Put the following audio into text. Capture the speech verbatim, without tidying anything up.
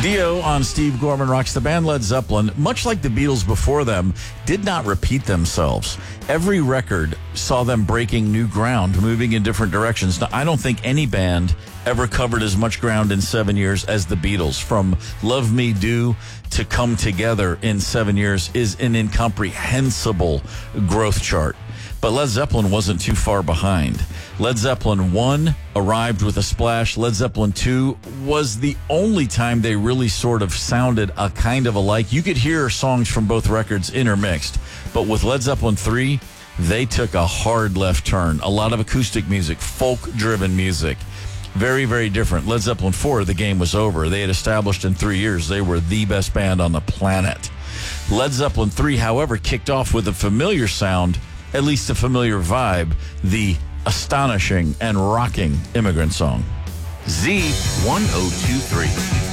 Dio on Steve Gorman Rocks. The band Led Zeppelin, much like the Beatles before them, did not repeat themselves. Every record saw them breaking new ground, moving in different directions. Now, I don't think any band ever covered as much ground in seven years as the Beatles. From Love Me Do to Come Together in seven years is an incomprehensible growth chart. But Led Zeppelin wasn't too far behind. Led Zeppelin one arrived with a splash. Led Zeppelin two was the only time they really sort of sounded a kind of alike. You could hear songs from both records intermixed. But with Led Zeppelin three, they took a hard left turn. A lot of acoustic music, folk-driven music. Very, very different. Led Zeppelin four, the game was over. They had established in three years they were the best band on the planet. Led Zeppelin three, however, kicked off with a familiar sound, at least a familiar vibe, the astonishing and rocking Immigrant Song. Z one oh two three.